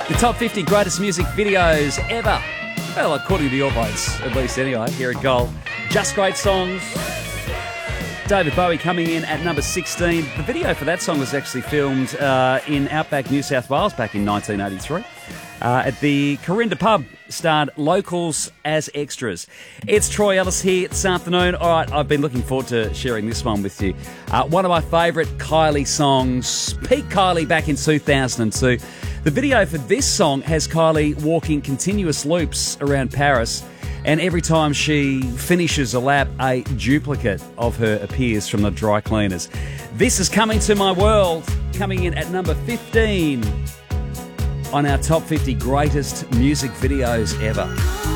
The top 50 greatest music videos ever. Well, according to your votes, at least anyway, here at Gold. Just Great Songs. David Bowie coming in at number 16. The video for that song was actually filmed in Outback, New South Wales back in 1983. At the Corinda pub, starred locals as extras. It's Troy Ellis here this afternoon. All right, I've been looking forward to sharing this one with you. One of my favourite Kylie songs, peak Kylie back in 2002. The video for this song has Kylie walking continuous loops around Paris, and every time she finishes a lap, a duplicate of her appears from the dry cleaners. This is Coming to My World, coming in at number 15 on our top 50 greatest music videos ever.